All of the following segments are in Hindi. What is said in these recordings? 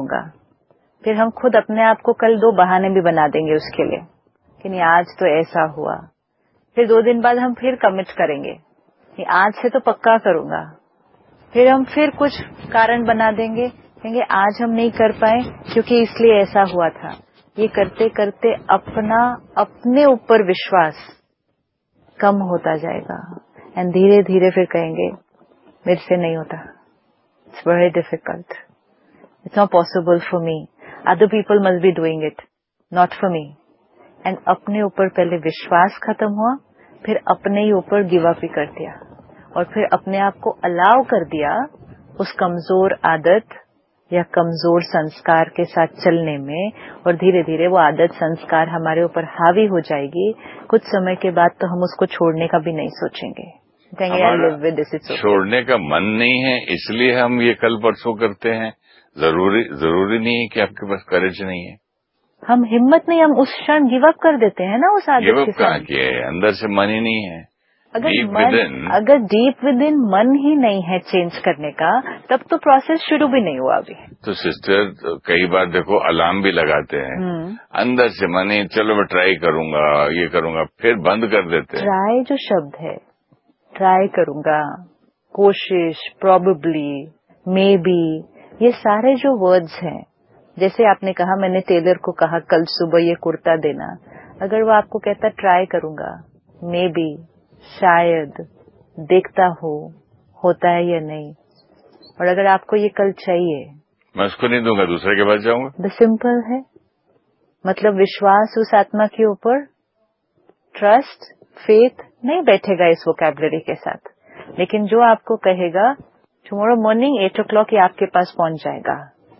करूंगा। फिर हम खुद अपने आप को कल 2 बहाने भी बना देंगे उसके लिए कि नहीं आज तो ऐसा हुआ। फिर 2 दिन बाद हम फिर कमिट करेंगे कि आज से तो पक्का करूंगा। फिर हम फिर कुछ कारण बना देंगे, कहेंगे आज हम नहीं कर पाए क्योंकि इसलिए ऐसा हुआ था। ये करते करते अपने ऊपर विश्वास कम होता जाएगा एंड धीरे धीरे फिर कहेंगे मेरे से नहीं होता, it's very difficult, it's not possible for me, other people must be doing it, not for me. And अपने ऊपर पहले विश्वास खत्म हुआ, फिर अपने ही ऊपर गिव अप ही कर दिया और फिर अपने आप को अलाउ कर दिया उस कमजोर आदत या कमजोर संस्कार के साथ चलने में, और धीरे धीरे वो आदत संस्कार हमारे ऊपर हावी हो जाएगी। कुछ समय के बाद तो हम उसको छोड़ने का भी नहीं सोचेंगे, छोड़ने का मन नहीं है इसलिए हम ये कल परसों करते हैं। जरूरी नहीं है कि आपके पास करेज नहीं है। हम हिम्मत नहीं, हम उस क्षण गिव अप कर देते हैं ना उस आदत गिव के अप कहाँ किया है, अंदर से मन ही नहीं है। अगर डीप विद इन मन ही नहीं है चेंज करने का, तब तो प्रोसेस शुरू भी नहीं हुआ अभी। तो सिस्टर कई बार देखो अलार्म भी लगाते हैं, अंदर से मन ही चलो मैं ट्राई करूंगा ये करूंगा, फिर बंद कर देते हैं। ट्राई जो शब्द है, ट्राई करूंगा, कोशिश, प्रोबेबली, मे बी, ये सारे जो वर्ड्स हैं, जैसे आपने कहा मैंने टेलर को कहा कल सुबह ये कुर्ता देना, अगर वो आपको कहता ट्राई करूंगा, मे बी, शायद, देखता होता है या नहीं, और अगर आपको ये कल चाहिए मैं उसको नहीं दूंगा, दूसरे के पास जाऊंगा। द सिंपल है, मतलब विश्वास उस आत्मा के ऊपर, ट्रस्ट, फेथ नहीं बैठेगा इस वोकैबुलरी के साथ, लेकिन जो आपको कहेगा टुमारो मॉर्निंग 8 o'clock ये आपके पास पहुंच जाएगा।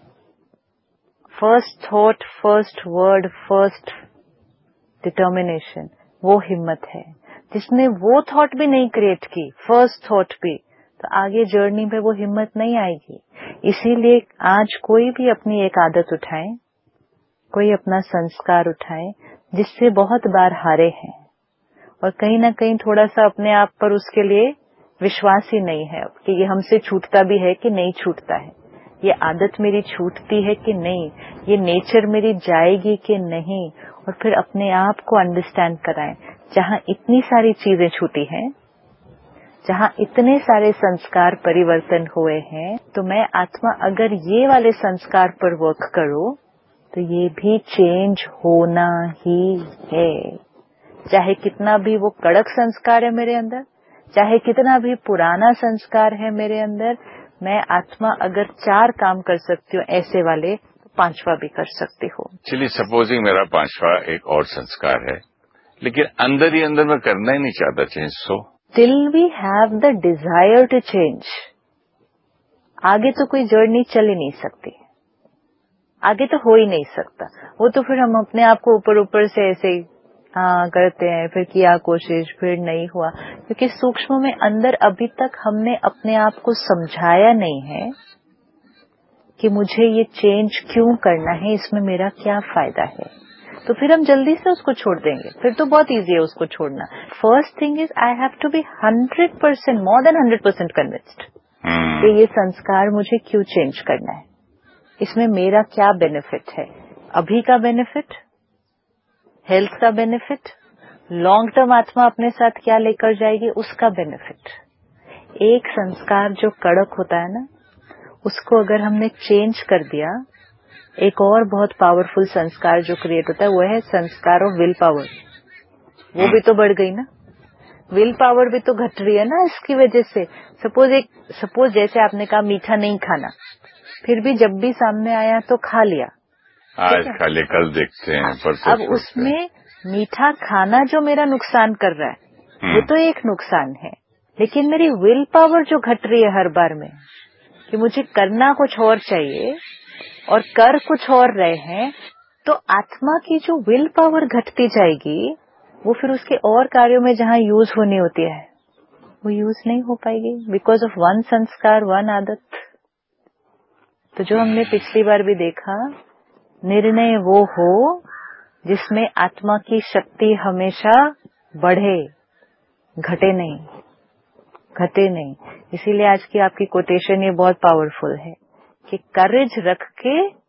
First thought, first word, first determination, वो हिम्मत है। जिसने वो थॉट भी नहीं क्रिएट की, फर्स्ट थॉट भी, तो आगे जर्नी पे वो हिम्मत नहीं आएगी। इसीलिए आज कोई भी अपनी एक आदत उठाए, कोई अपना संस्कार उठाए जिससे बहुत बार हारे हैं, और कहीं ना कहीं थोड़ा सा अपने आप पर उसके लिए विश्वास ही नहीं है कि ये हमसे छूटता भी है कि नहीं छूटता है, ये आदत मेरी छूटती है कि नहीं, ये नेचर मेरी जाएगी कि नहीं, और फिर अपने आप को अंडरस्टैंड कराएं। जहां इतनी सारी चीजें छूटी हैं, जहां इतने सारे संस्कार परिवर्तन हुए हैं, तो मैं आत्मा अगर ये वाले संस्कार पर वर्क करूं तो ये भी चेंज होना ही है। चाहे कितना भी वो कड़क संस्कार है मेरे अंदर, चाहे कितना भी पुराना संस्कार है मेरे अंदर, मैं आत्मा अगर 4 काम कर सकती हूँ ऐसे वाले, तो 5वां भी कर सकती हूँ। चलिए सपोजिंग मेरा 5वां एक और संस्कार है, लेकिन अंदर ही अंदर मैं करना ही नहीं चाहता change. So till we have the desire to change, आगे तो कोई जर्नी चल ही नहीं सकती, आगे तो हो ही नहीं सकता। वो तो फिर हम अपने आप को ऊपर ऊपर से ऐसे ही करते हैं, फिर किया कोशिश, फिर नहीं हुआ, क्योंकि सूक्ष्म में अंदर अभी तक हमने अपने आप को समझाया नहीं है कि मुझे ये चेंज क्यों करना है, इसमें मेरा क्या फायदा है। तो फिर हम जल्दी से उसको छोड़ देंगे, फिर तो बहुत इजी है उसको छोड़ना। First thing is I have to be 100%, more than 100% convinced कि ये संस्कार मुझे क्यों चेंज करना है, इसमें मेरा क्या बेनिफिट है, अभी का बेनिफिट, हेल्थ का बेनिफिट, लॉन्ग टर्म आत्मा अपने साथ क्या लेकर जाएगी उसका बेनिफिट। एक संस्कार जो कड़क होता है ना, उसको अगर हमने चेंज कर दिया, एक और बहुत पावरफुल संस्कार जो क्रिएट होता है वो है संस्कार ऑफ विल पावर। वो भी तो बढ़ गई ना, विल पावर भी तो घट रही है ना इसकी वजह से। सपोज जैसे आपने कहा मीठा नहीं खाना, फिर भी जब भी सामने आया तो खा लिया, आज खा ले कल देखते हैं, परसों। अब उसमें मीठा खाना जो मेरा नुकसान कर रहा है वो तो एक नुकसान है, लेकिन मेरी विल पावर जो घट रही है हर बार में कि मुझे करना कुछ और चाहिए और कर कुछ और रहे हैं, तो आत्मा की जो विल पावर घटती जाएगी, वो फिर उसके और कार्यों में जहाँ यूज होनी होती है वो यूज नहीं हो पाएगी, बिकॉज ऑफ वन संस्कार, वन आदत। तो जो हमने पिछली बार भी देखा, निर्णय वो हो जिसमें आत्मा की शक्ति हमेशा बढ़े, घटे नहीं, घटे नहीं। इसीलिए आज की आपकी कोटेशन ये बहुत पावरफुल है कि करेज रख के